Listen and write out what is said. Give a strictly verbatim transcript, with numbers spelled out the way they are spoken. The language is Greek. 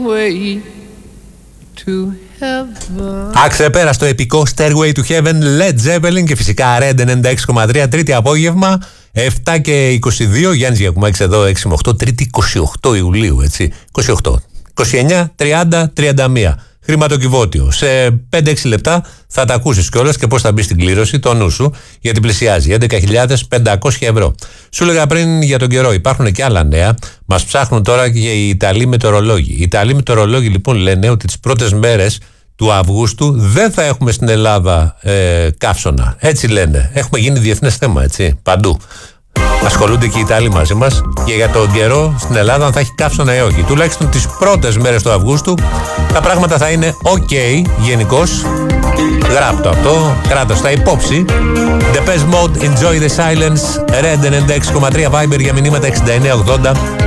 Stairway to Heaven. Αξεπέραστο επικό Stairway to Heaven, Led Zeppelin και φυσικά Red ενενήντα έξι κόμμα τρία, τρίτη απόγευμα, επτά και είκοσι δύο, Γιάννης Γιακουμάκης εδώ, έξι με οκτώ, τρίτη είκοσι οκτώ Ιουλίου, έτσι, είκοσι οκτώ, είκοσι εννιά, τριάντα, τριάντα ένα. Χρηματοκιβώτιο. Σε πέντε έξι λεπτά θα τα ακούσεις κιόλας και πώς θα μπει στην κλήρωση, το νου σου, γιατί πλησιάζει έντεκα χιλιάδες πεντακόσια ευρώ. Σου έλεγα πριν για τον καιρό, υπάρχουν και άλλα νέα. Μας ψάχνουν τώρα και οι Ιταλοί μετεωρολόγοι. Οι Ιταλοί μετεωρολόγοι λοιπόν λένε ότι τις πρώτες μέρες του Αυγούστου δεν θα έχουμε στην Ελλάδα ε, καύσωνα. Έτσι λένε. Έχουμε γίνει διεθνές θέμα, έτσι, παντού. Ασχολούνται και οι Ιταλοί μαζί μας και για τον καιρό στην Ελλάδα αν θα έχει καύσωνα ή όχι. Τουλάχιστον τις πρώτες μέρες του Αυγούστου τα πράγματα θα είναι ok γενικώς. Γράπτο αυτό, κράτος τα υπόψη. The best mode, enjoy the silence. Red ενενήντα έξι κόμμα τρία Viber για μηνύματα εξήντα εννέα ογδόντα.